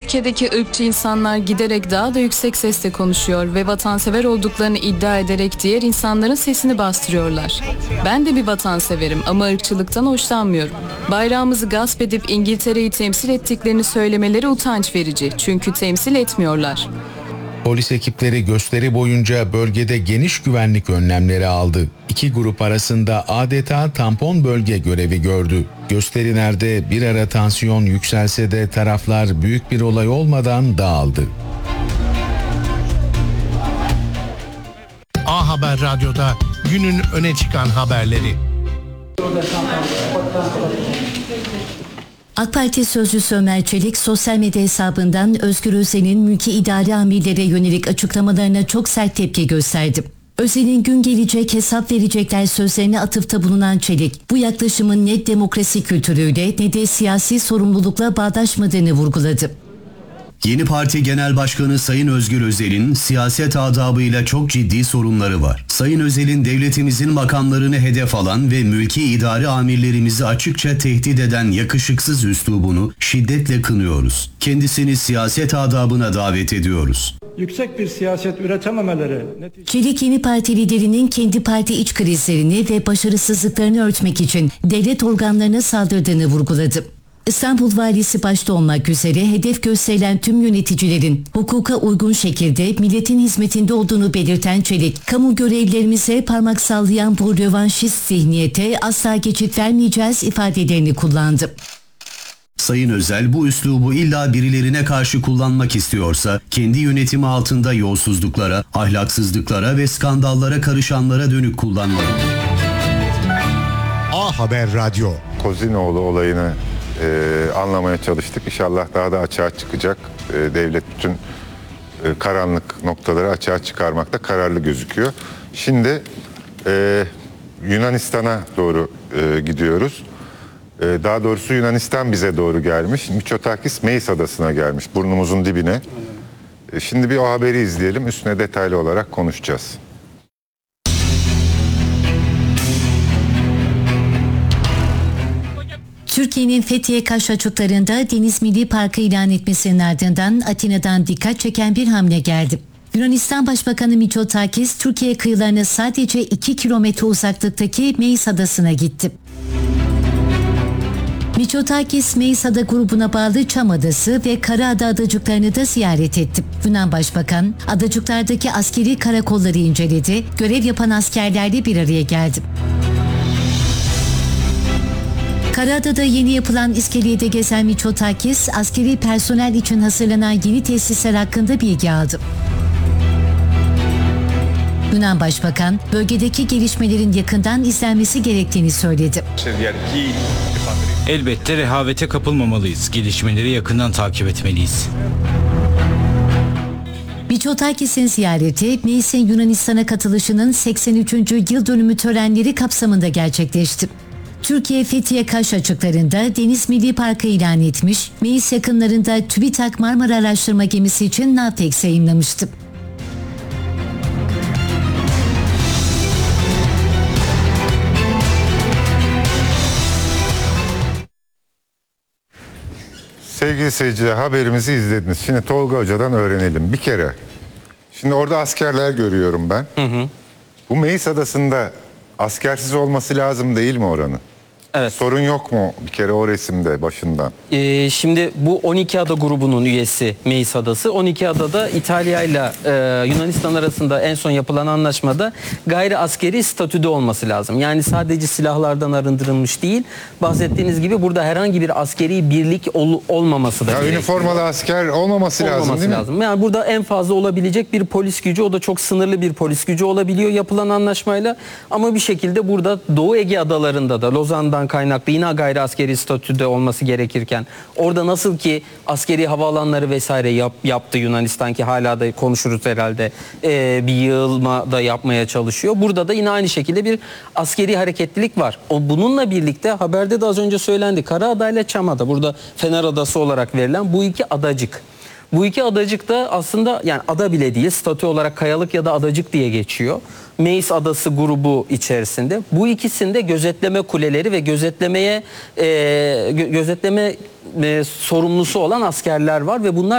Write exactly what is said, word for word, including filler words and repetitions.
ülkedeki ırkçı insanlar giderek daha da yüksek sesle konuşuyor ve vatansever olduklarını iddia ederek diğer insanların sesini bastırıyorlar. Ben de bir vatanseverim ama ırkçılıktan hoşlanmıyorum. Bayrağımızı gasp edip İngiltere'yi temsil ettiklerini söylemeleri utanç verici çünkü temsil etmiyorlar. Polis ekipleri gösteri boyunca bölgede geniş güvenlik önlemleri aldı. İki grup arasında adeta tampon bölge görevi gördü. Gösterilerde bir ara tansiyon yükselse de taraflar büyük bir olay olmadan dağıldı. A Haber Radyo'da günün öne çıkan haberleri. AK Parti sözcüsü Ömer Çelik sosyal medya hesabından Özgür Özel'in mülki idare amirlere yönelik açıklamalarına çok sert tepki gösterdi. Özel'in gün gelecek hesap verecekler sözlerine atıfta bulunan Çelik, bu yaklaşımın ne demokrasi kültürüyle ne de siyasi sorumlulukla bağdaşmadığını vurguladı. Yeni Parti Genel Başkanı Sayın Özgür Özel'in siyaset adabıyla çok ciddi sorunları var. Sayın Özel'in devletimizin makamlarını hedef alan ve mülki idare amirlerimizi açıkça tehdit eden yakışıksız üslubunu şiddetle kınıyoruz. Kendisini siyaset adabına davet ediyoruz. Yüksek bir siyaset üretememeleri... Çelik Yeni Parti liderinin kendi parti iç krizlerini ve başarısızlıklarını örtmek için devlet organlarına saldırdığını vurguladı. İstanbul Valisi başta olmak üzere hedef gösterilen tüm yöneticilerin hukuka uygun şekilde milletin hizmetinde olduğunu belirten Çelik, kamu görevlilerimize parmak sallayan bu rövanşist zihniyete asla geçit vermeyeceğiz ifadelerini kullandı. Sayın Özel bu üslubu illa birilerine karşı kullanmak istiyorsa kendi yönetimi altında yolsuzluklara, ahlaksızlıklara ve skandallara karışanlara dönük kullanmalı. A Haber Radyo. Kozinoğlu olayını e, anlamaya çalıştık. İnşallah daha da açığa çıkacak. E, devlet bütün e, karanlık noktaları açığa çıkarmakta kararlı gözüküyor. Şimdi e, Yunanistan'a doğru e, gidiyoruz. E, daha doğrusu Yunanistan bize doğru gelmiş. Mitsotakis Meis Adası'na gelmiş, burnumuzun dibine. E, şimdi bir o haberi izleyelim. Üstüne detaylı olarak konuşacağız. Türkiye'nin Fethiye Kaş açıklarında Deniz Milli Parkı ilan etmesinin ardından Atina'dan dikkat çeken bir hamle geldi. Yunanistan Başbakanı Mitsotakis, Türkiye kıyılarına sadece iki kilometre uzaklıktaki Meis Adası'na gitti. Mitsotakis, Meis Ada grubuna bağlı Çam Adası ve Karaada adacıklarını da ziyaret etti. Yunan Başbakan, adacıklardaki askeri karakolları inceledi, görev yapan askerlerle bir araya geldi. Karaada'da yeni yapılan iskelede gezen Mitsotakis, askeri personel için hazırlanan yeni tesisler hakkında bilgi aldı. Yunan Başbakan, bölgedeki gelişmelerin yakından izlenmesi gerektiğini söyledi. Elbette rehavete kapılmamalıyız. Gelişmeleri yakından takip etmeliyiz. Mitsotakis'in ziyareti, Meis'in Yunanistan'a katılışının seksen üçüncü yıl dönümü törenleri kapsamında gerçekleşti. Türkiye Fethiye Kaş açıklarında Deniz Milli Parkı ilan etmiş, Meis yakınlarında TÜBİTAK Marmara Araştırma Gemisi için Navtex yayınlamıştı. Sevgili seyirciler, haberimizi izlediniz. Şimdi Tolga Hoca'dan öğrenelim. Bir kere, şimdi orada askerler görüyorum ben. Hı hı. Bu Meis Adası'nda askersiz olması lazım değil mi oranın? Evet. Sorun yok mu bir kere o resimde başından? Ee, şimdi bu on iki ada grubunun üyesi Meis Adası. on iki adada İtalya ile Yunanistan arasında en son yapılan anlaşmada gayri askeri statüde olması lazım. Yani sadece silahlardan arındırılmış değil. Bahsettiğiniz gibi burada herhangi bir askeri birlik ol, olmaması da ya gerekiyor. Üniformalı asker olmaması, olmaması lazım değil lazım. mi? Yani burada en fazla olabilecek bir polis gücü, o da çok sınırlı bir polis gücü olabiliyor yapılan anlaşmayla. Ama bir şekilde burada Doğu Ege adalarında da Lozan'dan kaynaklı yine gayri askeri statüde olması gerekirken orada nasıl ki askeri havaalanları vesaire yap, yaptı Yunanistan ki hala da konuşuruz herhalde ee, bir yığılma da yapmaya çalışıyor. Burada da yine aynı şekilde bir askeri hareketlilik var. O, bununla birlikte haberde de az önce söylendi, Karaada ile Çamada, burada Fener Adası olarak verilen bu iki adacık. Bu iki adacık da aslında yani ada bile değil, statü olarak kayalık ya da adacık diye geçiyor. Meis Adası grubu içerisinde. Bu ikisinde gözetleme kuleleri ve gözetlemeye e, gözetleme e, sorumlusu olan askerler var ve bunlar